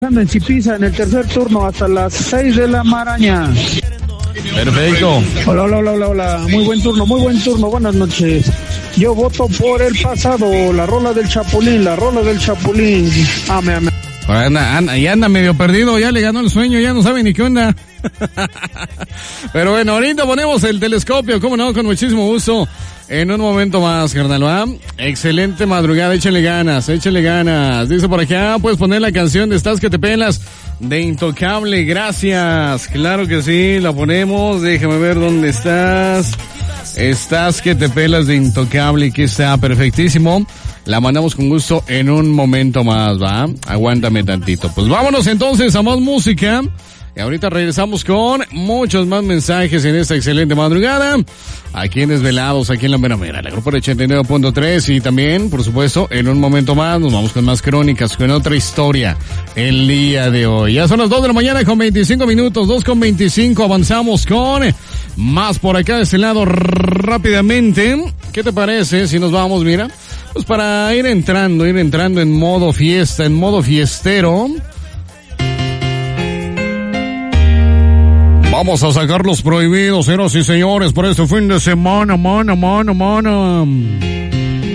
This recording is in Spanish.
En Chipisa en el tercer turno hasta las 6 de la maraña. Perfecto. Hola. Muy buen turno. Buenas noches. Yo voto por el pasado. La rola del Chapulín. Ame. Ya anda medio perdido, ya le ganó el sueño, ya no sabe ni qué onda. Pero bueno, ahorita ponemos el telescopio, cómo no, con muchísimo gusto. En un momento más, carnal, ¿va? Excelente madrugada, échale ganas. Dice por acá, puedes poner la canción de Estás que te pelas, de Intocable, gracias. Claro que sí, la ponemos, déjame ver dónde estás. Estás que te pelas, de Intocable, que está perfectísimo. La mandamos con gusto en un momento más, ¿va? Aguántame tantito. Pues vámonos entonces a más música. Y ahorita regresamos con muchos más mensajes en esta excelente madrugada. Aquí en Desvelados, aquí en La Mera, la Grupo 89.3. Y también, por supuesto, en un momento más nos vamos con más crónicas, con otra historia el día de hoy. Ya son las 2 de la mañana con 25 minutos, 2:25. Avanzamos con más por acá de este lado rápidamente. ¿Qué te parece si nos vamos, mira? Pues para ir entrando en modo fiesta, en modo fiestero. Vamos a sacar los prohibidos, señoras y señores, por este fin de semana, mano.